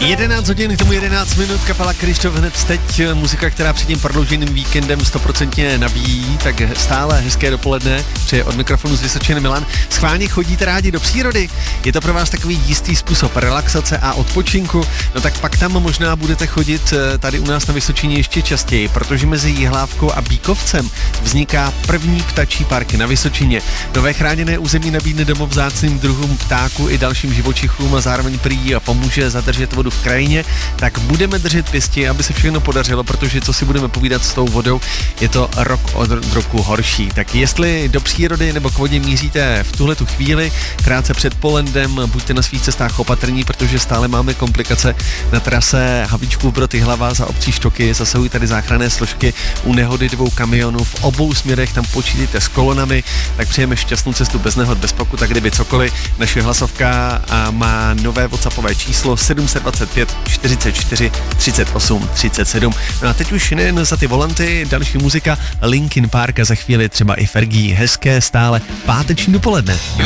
11 hodin, k tomu 11 minut, kapela Krištof hned teď, muzika, která před tím prodlouženým víkendem 100% nabíjí, tak stále hezké dopoledne, přeje od mikrofonu z Vysočiny Milan. Schválně chodíte rádi do přírody? Je to pro vás takový jistý způsob relaxace a odpočinku? No tak pak tam možná budete chodit tady u nás na Vysočině ještě častěji, protože mezi Jihlávkou a Bíkovcem vzniká první ptačí park na Vysočině. Nové chráněné území nabídne domov vzácným druhům ptáků i dalším živočichům a zároveň prý pomůže zadržet vodu v krajině, tak budeme držet pěstí, aby se všechno podařilo, protože co si budeme povídat s tou vodou, je to rok od roku horší. Tak jestli do přírody nebo k vodě míříte v tuhletu chvíli, krátce před polendem, buďte na svých cestách opatrní, protože stále máme komplikace na trase Havlíčkův Brod Jihlava za obcí Štoky, zasahují tady záchranné složky u nehody 2 kamionů v obou směrech, tam počítejte s kolonami, tak přejeme šťastnou cestu bez nehod, bez pokutu, tak kdyby cokoliv. Naše hlasovka má nové WhatsAppové číslo 725 44 38 37. No a teď už nejen za ty volanty, další muzika, Linkin Park a za chvíli třeba i Fergie. Hezké stále páteční dopoledne.